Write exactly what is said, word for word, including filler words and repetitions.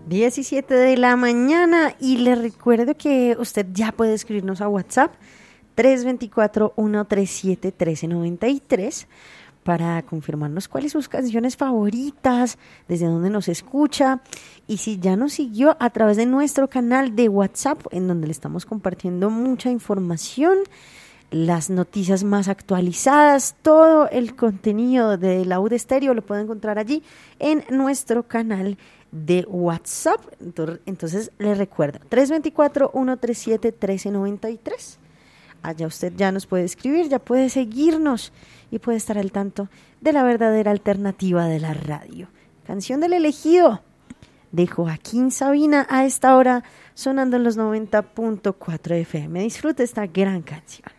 diecisiete de la mañana y le recuerdo que usted ya puede escribirnos a WhatsApp tres dos cuatro, uno tres siete, uno tres nueve tres para confirmarnos cuáles son sus canciones favoritas, desde dónde nos escucha y si ya nos siguió a través de nuestro canal de WhatsApp en donde le estamos compartiendo mucha información, las noticias más actualizadas, todo el contenido de Laúd Estéreo lo puede encontrar allí en nuestro canal de WhatsApp. Entonces, entonces le recuerdo, tres dos cuatro, uno tres siete, uno tres nueve tres. Allá usted ya nos puede escribir, ya puede seguirnos y puede estar al tanto de la verdadera alternativa de la radio. Canción del elegido de Joaquín Sabina a esta hora sonando en los noventa punto cuatro F M. Disfrute esta gran canción.